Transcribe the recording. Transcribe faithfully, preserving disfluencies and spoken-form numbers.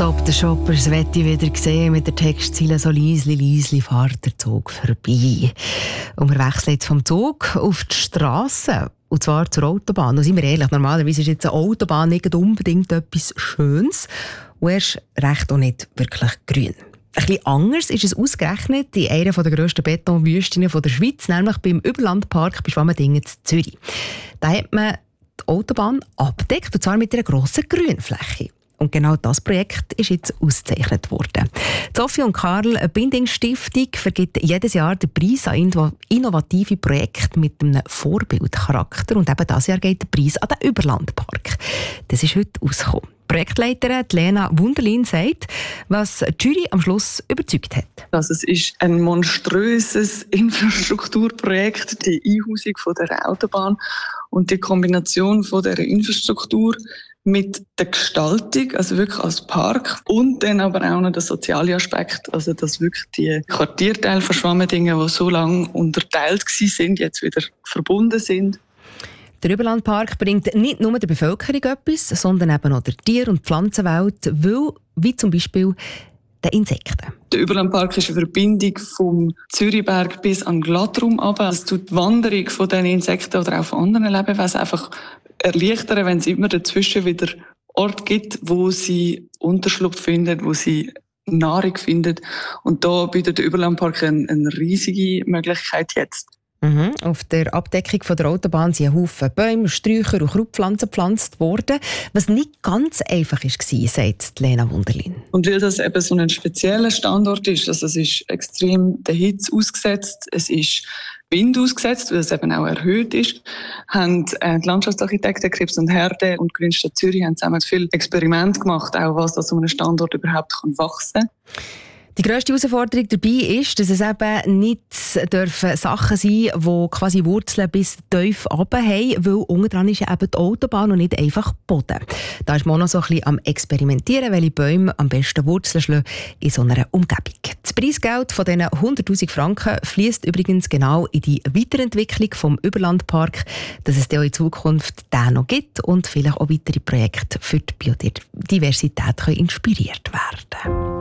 Stop the Shoppers möchte ich wieder sehen mit der Textzeile «So leisli, leisli fährt der Zug vorbei». Und wir wechseln jetzt vom Zug auf die Strasse. Und zwar zur Autobahn. Und seien wir ehrlich, normalerweise ist jetzt eine Autobahn nicht unbedingt etwas Schönes. Und erst recht auch nicht wirklich grün. Ein bisschen anders ist es ausgerechnet in einer der grössten Betonwüsten der Schweiz, nämlich beim Überlandpark bei Schwammendingen in Zürich. Da hat man die Autobahn abgedeckt, und zwar mit einer grossen Grünfläche. Und genau das Projekt ist jetzt ausgezeichnet worden. Sophie und Karl, eine Binding-Stiftung, vergibt jedes Jahr den Preis an innovative Projekte mit einem Vorbildcharakter. Und eben dieses Jahr geht der Preis an den Überlandpark. Das ist heute rausgekommen. Die Projektleiterin Lena Wunderlin sagt, was die Jury am Schluss überzeugt hat. Also es ist ein monströses Infrastrukturprojekt, die Einhausung von der Autobahn und die Kombination von der Infrastruktur mit der Gestaltung, also wirklich als Park, und dann aber auch noch der soziale Aspekt, also dass wirklich die Quartierteile von Schwammendingen, die so lange unterteilt waren, jetzt wieder verbunden sind. Der Überlandpark bringt nicht nur der Bevölkerung etwas, sondern eben auch der Tier- und Pflanzenwelt, weil, wie zum Beispiel den Insekten. Der Überlandpark ist eine Verbindung vom Zürichberg bis an Glattrum runter. Es tut die Wanderung von diesen Insekten oder auch von anderen Lebewesen einfach erleichtern, wenn es immer dazwischen wieder Ort gibt, wo sie Unterschlupf finden, wo sie Nahrung finden. Und da bietet der Überlandpark eine, eine riesige Möglichkeit jetzt. Mhm. Auf der Abdeckung von der Autobahn sind ein Haufen Bäume, Sträucher und Krautpflanzen gepflanzt worden, was nicht ganz einfach war, sagt Lena Wunderlin. Und weil das eben so ein spezieller Standort ist, also es ist extrem der Hitze ausgesetzt, es ist Wind ausgesetzt, weil es eben auch erhöht ist, haben die Landschaftsarchitekten Krebs und Herde und Grünstadt Zürich haben zusammen viel Experiment gemacht, auch was da so einem Standort überhaupt wachsen kann. Die grösste Herausforderung dabei ist, dass es eben nicht dürfen Sachen sein dürfen, die quasi Wurzeln bis tief runter haben, weil unten dran ist ja eben die Autobahn und nicht einfach Boden. Da ist man noch so ein bisschen am Experimentieren, welche Bäume am besten Wurzeln schlagen in so einer Umgebung. Das Preisgeld von diesen hunderttausend Franken fließt übrigens genau in die Weiterentwicklung vom Überlandpark, dass es dann in Zukunft den noch gibt und vielleicht auch weitere Projekte für die Biodiversität inspiriert werden können.